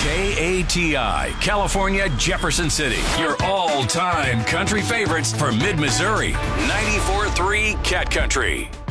KATI, California, Jefferson City. Your all-time country favorites for Mid-Missouri. 94.3 Cat Country.